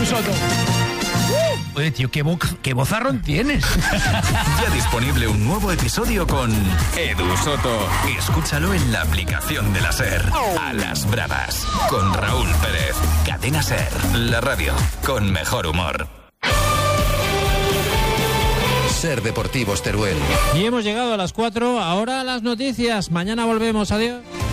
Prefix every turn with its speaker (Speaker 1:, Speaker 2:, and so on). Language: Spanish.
Speaker 1: Edu Soto.
Speaker 2: Oye, tío, qué vozarrón tienes.
Speaker 3: Ya disponible un nuevo episodio con Edu Soto. Escúchalo en la aplicación de la SER. A las bravas, con Raúl Pérez. Cadena SER, la radio con mejor humor.
Speaker 4: SER Deportivos Teruel.
Speaker 5: Y hemos llegado a las 4, ahora las noticias. Mañana volvemos, adiós.